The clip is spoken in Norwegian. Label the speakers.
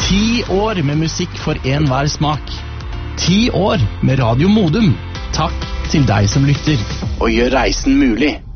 Speaker 1: 10 år med musikk for enhver smak. 10 år med Radio Modum. Takk til deg som lytter, og gjør reisen mulig.